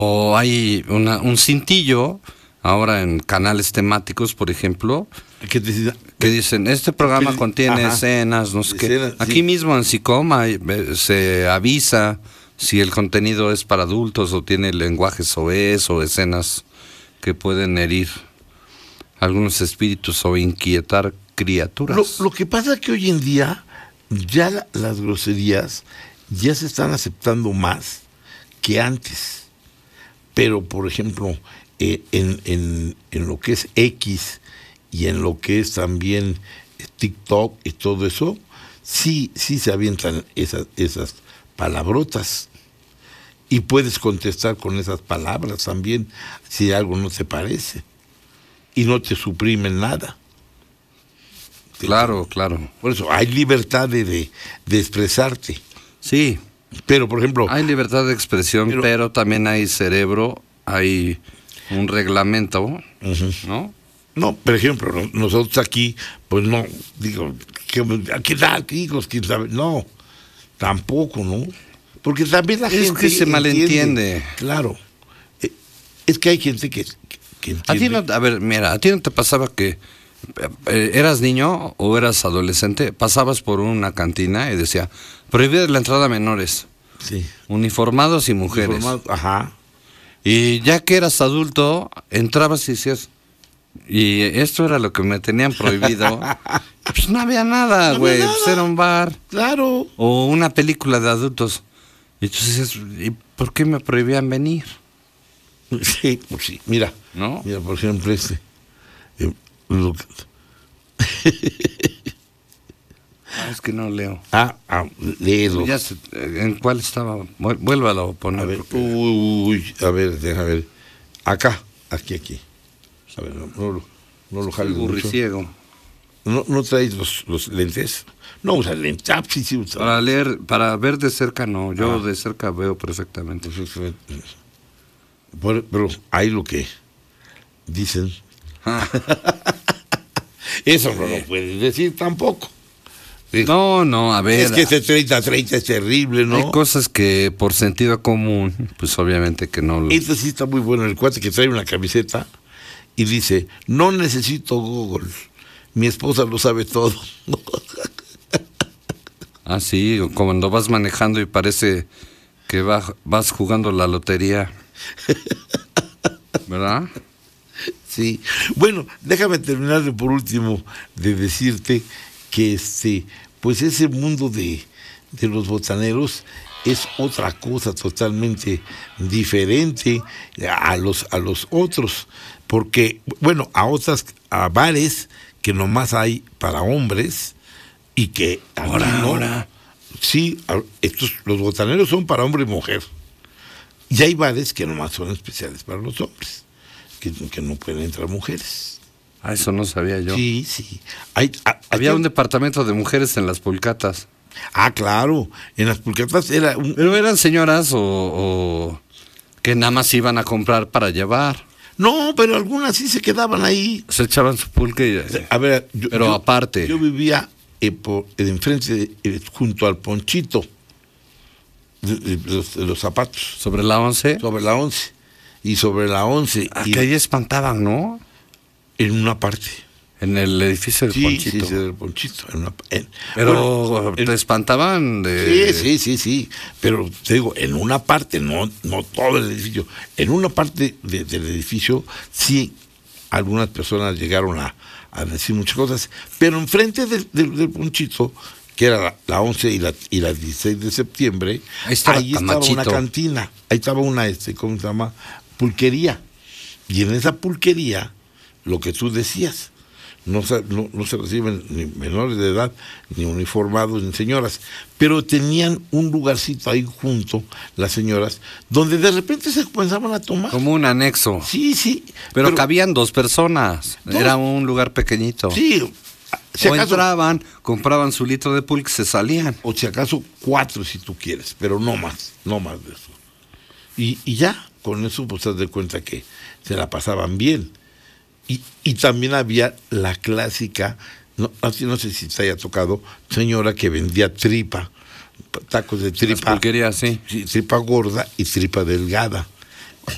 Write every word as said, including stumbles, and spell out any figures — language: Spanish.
O hay una, un cintillo, ahora en canales temáticos, por ejemplo, ¿Qué te decía? que dicen, este programa ¿Qué? contiene Ajá. escenas, no sé qué. Escenas, Aquí sí. mismo en Sicoma eh, se avisa si el contenido es para adultos o tiene lenguaje soez o escenas que pueden herir algunos espíritus o inquietar criaturas. Lo, lo que pasa es que hoy en día ya la, las groserías ya se están aceptando más que antes. Pero, por ejemplo, eh, en, en, en lo que es X y en lo que es también TikTok y todo eso, sí, sí se avientan esas, esas palabrotas. Y puedes contestar con esas palabras también si algo no te parece. Y no te suprimen nada. Claro, claro. Por eso hay libertad de, de, de expresarte. Sí, Pero, por ejemplo, hay libertad de expresión, Pero- pero, también hay cerebro, hay un reglamento, ujú. ¿no? No, por ejemplo, no- nosotros aquí, pues no, digo, ¿qué, ¿qué tal, qué hijos? ¿Quién sabe? No, tampoco, ¿no? Porque también la Es gente que se entiende. malentiende. Claro. Eh, Es que hay gente que, que, que A ti entiende. no, a ver, mira, a ti no te pasaba que eh, eras niño o eras adolescente, pasabas por una cantina y decía, prohibida la entrada a menores, Sí. uniformados y mujeres. Informado- Ajá. Y ya que eras adulto, entrabas y decías, y esto era lo que me tenían prohibido. Pues no había nada, No había güey, nada. pues era un bar Claro. o una película de adultos. Y tú dices, ¿y por qué me prohibían venir? Sí, pues sí. Mira, ¿No? mira, por ejemplo, este. eh, lo que- Ah, es que no leo. ah, ah, léelo. Ya sé, eh, ¿en cuál estaba? Vuel- Vuélvalo a poner. A ver, porque- uy, a ver, deja ver. Acá, aquí, aquí. A ver, no, no, lo- no lo jales mucho. burriciego. ¿No, no traes los, los lentes? No usa lentes. Ah, sí, sí, usa. Para leer, para ver de cerca no, yo Ah. de cerca veo perfectamente. Por- Pero hay lo que dicen. Eso no lo puedes decir tampoco. No, no, a ver, Es que ese treinta treinta es terrible, ¿no? hay cosas que por sentido común, pues obviamente que no lo... Este sí está muy bueno, el cuate que trae una camiseta y dice, no necesito Google, mi esposa lo sabe todo. Ah, sí, o cuando vas manejando y parece que va- vas jugando la lotería, ¿verdad? Sí. Bueno, déjame terminar de, por último de decirte que este, pues ese mundo de, de los botaneros es otra cosa totalmente diferente a los a los otros, porque bueno, a otras a bares que nomás hay para hombres y que aquí Ahora, no. ahora. Sí, a- estos los botaneros son para hombre y mujer. Y hay bares que nomás son especiales para los hombres, que, que no pueden entrar mujeres. Ah, eso no sabía yo. Sí, sí. Hay, a- Había aquí- un departamento de mujeres en las pulcatas. Ah, claro. En las pulcatas era un... Pero eran señoras o, o que nada más iban a comprar para llevar. No, pero algunas sí se quedaban ahí. Se echaban su pulque y... A ver, yo, Pero yo- aparte. Yo vivía eh, por, enfrente, de- eh, junto al ponchito de, de los, de los zapatos, Sobre la once. sobre la once. Y sobre la once, Ah, y que ahí espantaban, ¿no? en una parte. En el edificio del Sí, Ponchito. sí, sí, del ponchito. En una, en- Pero bueno, en- te espantaban de... Sí, sí, sí, sí, pero te digo, en una parte, no, no todo el edificio, en una parte de- del edificio sí algunas personas llegaron a, a decir muchas cosas, pero enfrente del, del, del ponchito, que era la, la once y la, y la dieciséis de septiembre, Ahí estaba ahí estaba una Camachito. cantina, ahí estaba una, este, ¿cómo se llama? Pulquería. Y en esa pulquería, lo que tú decías, no se, no, no se reciben ni menores de edad, ni uniformados, ni señoras, pero tenían un lugarcito ahí junto, las señoras, donde de repente se comenzaban a tomar. Como un anexo. Sí, sí. Pero, cabían dos personas. Dos. Era un lugar pequeñito. Sí. Si o acaso, entraban, compraban su litro de pulque y se salían. o si acaso cuatro si tú quieres, pero no más, no más de eso. Y, y ya, con eso pues te das de cuenta que se la pasaban bien. Y, y también había la clásica, no, así no sé si te haya tocado, señora que vendía tripa, tacos de Las tripa, pulquerías, sí. sí, tripa gorda y tripa delgada.